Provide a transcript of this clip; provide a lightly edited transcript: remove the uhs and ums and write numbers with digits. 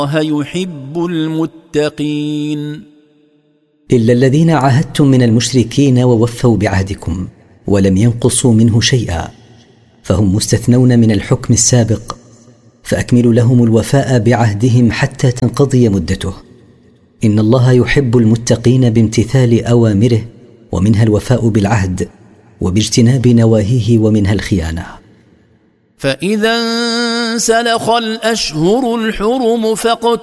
يحب المتقين. إلا الذين عاهدتم من المشركين ووفوا بعهدكم ولم ينقصوا منه شيئا فهم مستثنون من الحكم السابق، فأكملوا لهم الوفاء بعهدهم حتى تنقضي مدته. إن الله يحب المتقين بامتثال أوامره، ومنها الوفاء بالعهد، وباجتناب نواهيه، ومنها الخيانة. فإذا انسلخ الأشهر الحرم